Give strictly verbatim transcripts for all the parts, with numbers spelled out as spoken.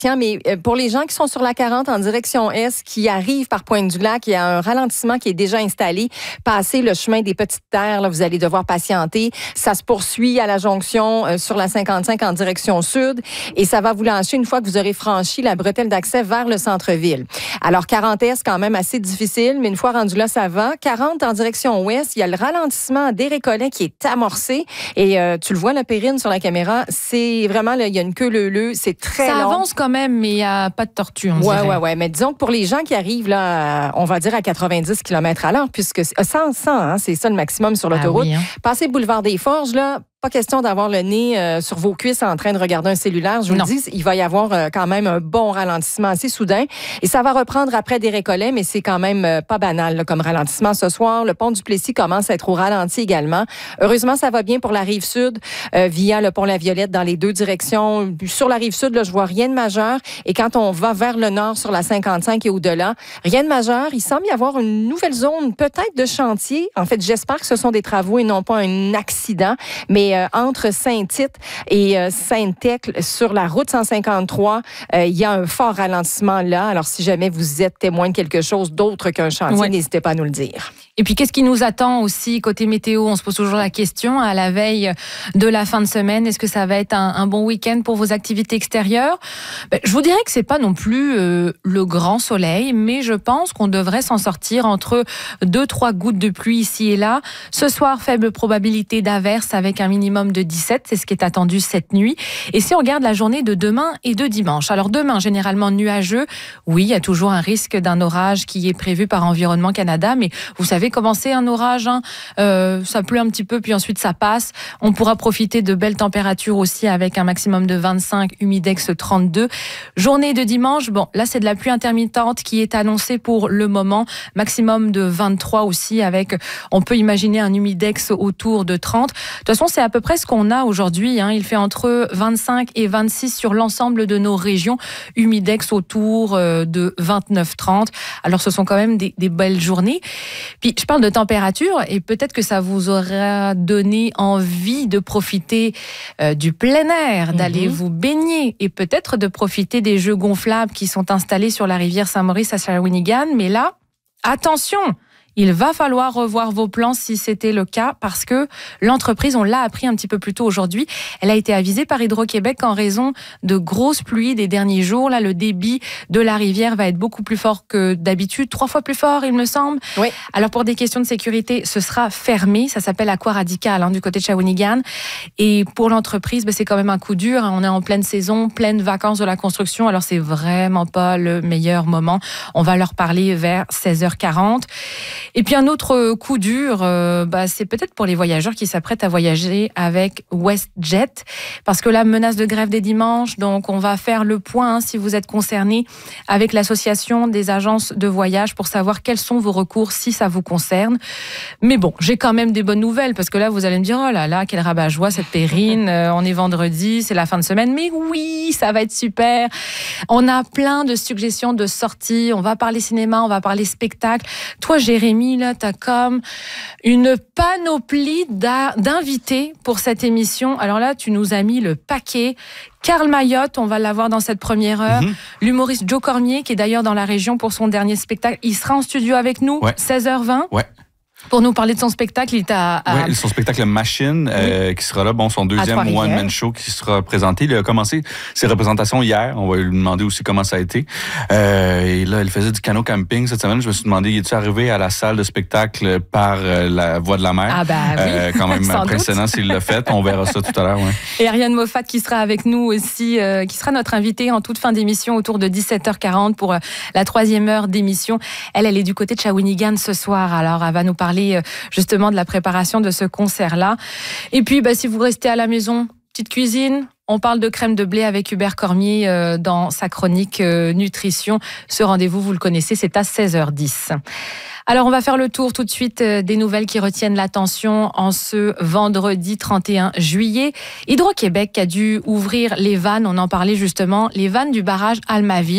Tiens, mais pour les gens qui sont sur la quarante en direction est, qui arrivent par Pointe-du-Lac, il y a un ralentissement qui est déjà installé. Passez le chemin des Petites Terres, là, vous allez devoir patienter. Ça se poursuit à la jonction euh, sur la cinquante-cinq en direction sud et ça va vous lancer une fois que vous aurez franchi la bretelle d'accès vers le centre-ville. Alors, quarante est, quand même assez difficile, mais une fois rendu là, ça va. quarante en direction ouest, il y a le ralentissement des Récollets qui est amorcé et euh, tu le vois, la Périne sur la caméra, c'est vraiment, là, il y a une queue leu-leu, c'est très ça long. avance quand même, mais il n'y a pas de tortue, on ouais, dirait. Ouais, ouais, mais disons que pour les gens qui arrivent, là, on va dire à quatre-vingt-dix kilomètres à l'heure, puisque cent, cent, hein, c'est ça le maximum sur l'autoroute. Ah oui, hein. Passez boulevard des Forges, là, pas question d'avoir le nez euh, sur vos cuisses en train de regarder un cellulaire. Je vous non. le dis, il va y avoir euh, quand même un bon ralentissement assez soudain. Et ça va reprendre après des Récollets, mais c'est quand même euh, pas banal là, comme ralentissement ce soir. Le pont du Plessis commence à être au ralenti également. Heureusement, ça va bien pour la rive sud euh, via le pont La Violette dans les deux directions. Sur la rive sud, là, je vois rien de majeur. Et quand on va vers le nord sur la cinquante-cinq et au-delà, rien de majeur. Il semble y avoir une nouvelle zone peut-être de chantier. En fait, j'espère que ce sont des travaux et non pas un accident. Mais euh, entre Saint-Tite et euh, Sainte-Thècle, sur la route cent cinquante-trois, euh, il y a un fort ralentissement là. Alors, si jamais vous êtes témoin de quelque chose d'autre qu'un chantier, ouais. N'hésitez pas à nous le dire. Et puis, qu'est-ce qui nous attend aussi côté météo? On se pose toujours la question à la veille de la fin de semaine. Est-ce que ça va être un, un bon week-end pour vos activités extérieures? Ben, je vous dirais que c'est pas non plus euh, le grand soleil, mais je pense qu'on devrait s'en sortir entre deux, trois gouttes de pluie ici et là. Ce soir, faible probabilité d'averse avec un minimum de dix-sept. C'est ce qui est attendu cette nuit. Et si on regarde la journée de demain et de dimanche. Alors, demain, généralement nuageux. Oui, il y a toujours un risque d'un orage qui est prévu par Environnement Canada, mais vous savez comment c'est un orage, hein. euh, ça pleut un petit peu, puis ensuite ça passe. On pourra profiter de belles températures aussi avec un maximum de vingt-cinq, humidex trente-deux. Journée de dimanche, bon, là c'est de la pluie intermittente qui est annoncée pour le moment, maximum de vingt-trois aussi avec, on peut imaginer un humidex autour de trente. De toute façon, c'est à peu près ce qu'on a aujourd'hui, hein. Il fait entre vingt-cinq et vingt-six sur l'ensemble de nos régions, humidex autour de vingt-neuf trente. Alors ce sont quand même des, des belles journées. Puis je parle de température et peut-être que ça vous aura donné envie de profiter euh, du plein air, d'aller mmh. vous baigner et peut-être de profiter des jeux gonflables qui sont installés sur la rivière Saint-Maurice à Shawinigan. Mais là, attention! Il va falloir revoir vos plans si c'était le cas parce que l'entreprise, on l'a appris un petit peu plus tôt aujourd'hui, elle a été avisée par Hydro-Québec en raison de grosses pluies des derniers jours. Là, le débit de la rivière va être beaucoup plus fort que d'habitude, trois fois plus fort, il me semble. Oui. Alors, pour des questions de sécurité, ce sera fermé. Ça s'appelle Aqua Radical, hein, du côté de Shawinigan. Et pour l'entreprise, ben, c'est quand même un coup dur. On est en pleine saison, pleine vacances de la construction. Alors, c'est vraiment pas le meilleur moment. On va leur parler vers seize heures quarante. Et puis un autre coup dur, euh, bah, c'est peut-être pour les voyageurs qui s'apprêtent à voyager avec WestJet, parce que la menace de grève des dimanches, donc on va faire le point hein, si vous êtes concerné avec l'association des agences de voyage pour savoir quels sont vos recours si ça vous concerne. Mais bon, j'ai quand même des bonnes nouvelles, parce que là vous allez me dire, oh là là, quel rabat-joie cette Périne, euh, on est vendredi, c'est la fin de semaine, mais oui, ça va être super. On a plein de suggestions de sorties, on va parler cinéma, on va parler spectacle. Toi Jérémy, là, t'as comme une panoplie d'invités pour cette émission. Alors là, tu nous as mis le paquet. Karl Mayotte, on va l'avoir dans cette première heure. Mm-hmm. L'humoriste Joe Cormier, qui est d'ailleurs dans la région pour son dernier spectacle. Il sera en studio avec nous, ouais. seize heures vingt. Ouais. Pour nous parler de son spectacle, il est à... à... Oui, son spectacle Machine, oui. euh, qui sera là, bon, son deuxième one-man show qui sera présenté. Il a commencé ses représentations hier. On va lui demander aussi comment ça a été. Euh, et là, il faisait du canot camping cette semaine. Je me suis demandé, est-tu arrivé à la salle de spectacle par euh, la Voix de la Mer? Ah ben oui. Euh, quand même impressionnant s'il l'a fait. On verra ça tout à l'heure. Ouais. Et Ariane Moffat qui sera avec nous aussi, euh, qui sera notre invitée en toute fin d'émission autour de dix-sept heures quarante pour euh, la troisième heure d'émission. Elle, elle est du côté de Shawinigan ce soir. Alors, elle va nous parler euh, justement de la préparation de ce concert-là. Et puis, bah, si vous restez à la maison, petite cuisine, on parle de crème de blé avec Hubert Cormier euh, dans sa chronique euh, nutrition. Ce rendez-vous, vous le connaissez, c'est à seize heures dix. Alors, on va faire le tour tout de suite euh, des nouvelles qui retiennent l'attention en ce vendredi trente et un juillet. Hydro-Québec a dû ouvrir les vannes, on en parlait justement, les vannes du barrage Almaville.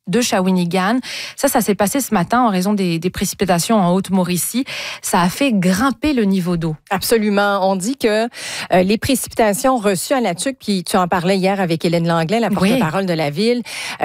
de Shawinigan. Ça, ça s'est passé ce matin en raison des, des précipitations en Haute-Mauricie. Ça a fait grimper le niveau d'eau. Absolument. On dit que euh, les précipitations reçues à la Tuque, puis tu en parlais hier avec Hélène Langlais, la porte-parole oui. de la ville,